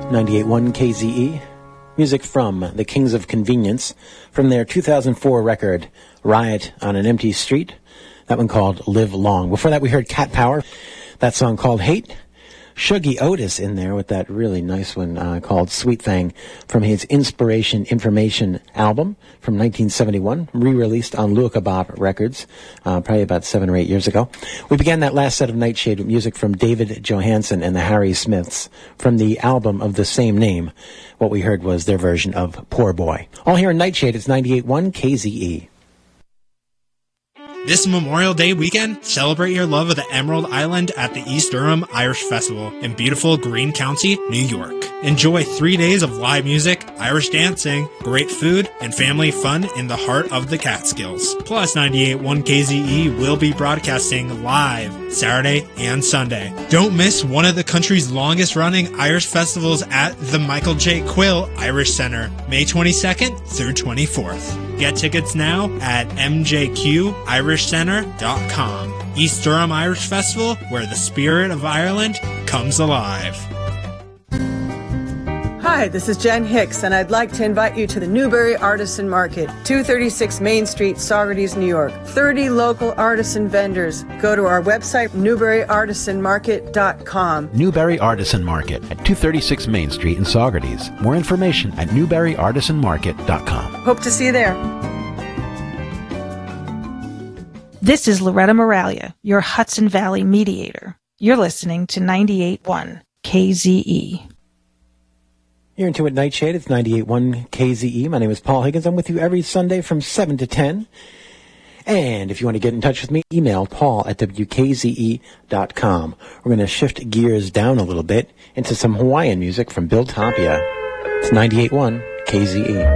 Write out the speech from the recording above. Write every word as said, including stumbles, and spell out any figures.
ninety-eight point one K Z E. Music from the Kings of Convenience from their two thousand four record, Riot on an Empty Street. That one called Live Long. Before that, we heard Cat Power. That song called Hate. Shuggy Otis in there with that really nice one uh, called Sweet Thing from his Inspiration Information album from nineteen seventy-one, re-released on Luakabab Records, uh, probably about seven or eight years ago. We began that last set of Nightshade with music from David Johansen and the Harry Smiths from the album of the same name. What we heard was their version of Poor Boy. All here in Nightshade, it's ninety-eight point one K Z E. This Memorial Day weekend, celebrate your love of the Emerald Island at the East Durham Irish Festival in beautiful Greene County, New York. Enjoy three days of live music, Irish dancing, great food, and family fun in the heart of the Catskills. Plus, ninety-eight point one K Z E will be broadcasting live Saturday and Sunday. Don't miss one of the country's longest-running Irish festivals at the Michael J. Quill Irish Center, May twenty-second through twenty-fourth. Get tickets now at m j q irish center dot com. East Durham Irish Festival, where the spirit of Ireland comes alive. Hi, this is Jen Hicks, and I'd like to invite you to the Newberry Artisan Market, two thirty-six Main Street, Saugerties, New York. thirty local artisan vendors. Go to our website, newberry artisan market dot com. Newberry Artisan Market at two thirty-six Main Street in Saugerties. More information at newberry artisan market dot com. Hope to see you there. This is Loretta Moralia, your Hudson Valley mediator. You're listening to ninety-eight point one K Z E. You're into it, Nightshade. It's ninety-eight point one K Z E. My name is Paul Higgins. I'm with you every Sunday from seven to ten. And if you want to get in touch with me, email paul at w k z e dot com. We're going to shift gears down a little bit into some Hawaiian music from Bill Tapia. It's ninety-eight point one K Z E.